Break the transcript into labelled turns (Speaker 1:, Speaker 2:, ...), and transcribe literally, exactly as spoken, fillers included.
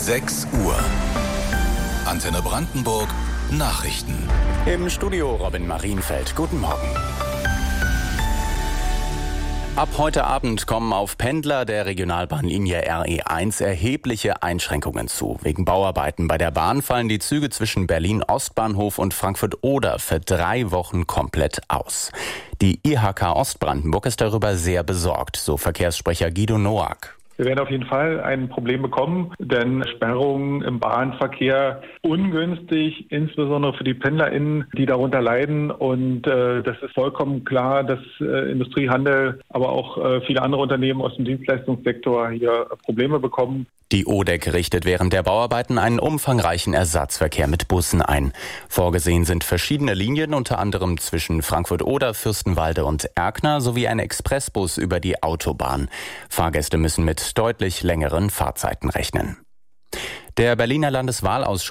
Speaker 1: sechs Uhr. Antenne Brandenburg Nachrichten.
Speaker 2: Im Studio Robin Marienfeld. Guten Morgen. Ab heute Abend kommen auf Pendler der Regionalbahnlinie R E eins erhebliche Einschränkungen zu. Wegen Bauarbeiten bei der Bahn fallen die Züge zwischen Berlin-Ostbahnhof und Frankfurt-Oder für drei Wochen komplett aus. Die I H K Ostbrandenburg ist darüber sehr besorgt, so Verkehrssprecher Guido Noack.
Speaker 3: Wir werden auf jeden Fall ein Problem bekommen, denn Sperrungen im Bahnverkehr ungünstig, insbesondere für die PendlerInnen, die darunter leiden. Und äh, das ist vollkommen klar, dass äh, Industrie, Handel, aber auch äh, viele andere Unternehmen aus dem Dienstleistungssektor hier Probleme bekommen.
Speaker 2: Die O D E C richtet während der Bauarbeiten einen umfangreichen Ersatzverkehr mit Bussen ein. Vorgesehen sind verschiedene Linien, unter anderem zwischen Frankfurt-Oder, Fürstenwalde und Erkner sowie ein Expressbus über die Autobahn. Fahrgäste müssen mit deutlich längeren Fahrzeiten rechnen. Der Berliner Landeswahlausschuss